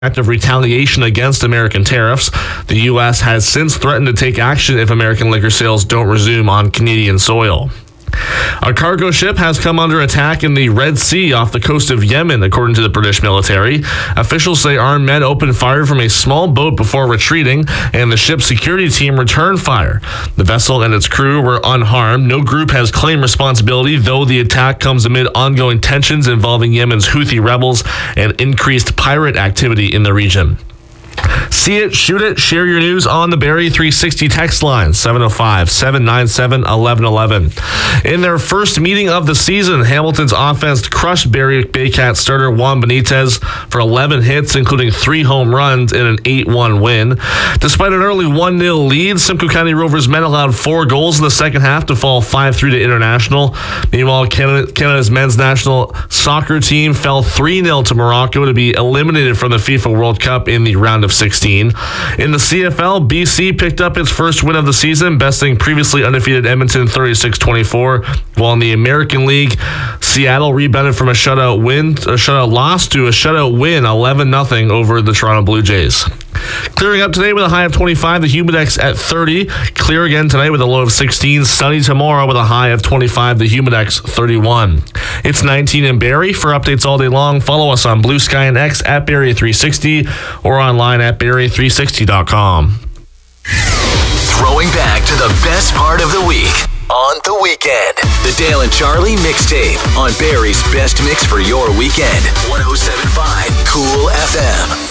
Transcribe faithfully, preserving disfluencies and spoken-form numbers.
act of retaliation against American tariffs. The U S has since threatened to take action if American liquor sales don't resume on Canadian soil. A cargo ship has come under attack in the Red Sea off the coast of Yemen, according to the British military. Officials say armed men opened fire from a small boat before retreating, and the ship's security team returned fire. The vessel and its crew were unharmed. No group has claimed responsibility, though the attack comes amid ongoing tensions involving Yemen's Houthi rebels and increased pirate activity in the region. See it, shoot it, share your news on the Barrie three sixty text line, seven oh five, seven nine seven, one one one one. In their first meeting of the season, Hamilton's offense crushed Barrie Baycats starter Juan Benitez for eleven hits, including three home runs in an eight one win. Despite an early one nil lead, Simcoe County Rovers men allowed four goals in the second half to fall five three to International. Meanwhile, Canada, Canada's men's national soccer team fell three nil to Morocco to be eliminated from the FIFA World Cup in the round of sixteen. In the C F L, B C picked up its first win of the season, besting previously undefeated Edmonton thirty-six twenty-four, while in the American League, Seattle rebounded from a shutout win, a shutout loss to a shutout win, eleven nothing over the Toronto Blue Jays. Clearing up today with a high of twenty-five, the Humidex at thirty. Clear again tonight with a low of sixteen. Sunny tomorrow with a high of twenty-five, the Humidex thirty-one. It's nineteen in Barrie. For updates all day long, follow us on Blue Sky and X at Barrie three sixty or online at Barrie three sixty dot com. Throwing back to the best part of the week on the weekend. The Dale and Charlie mixtape on Barrie's best mix for your weekend. one oh seven point five Cool F M.